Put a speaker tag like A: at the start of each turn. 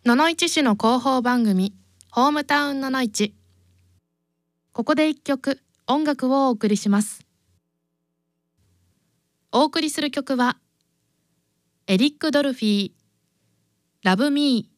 A: 野々市市の広報番組ホームタウン野々市。ここで一曲音楽をお送りします。お送りする曲はエリック・ドルフィー、ラブミー。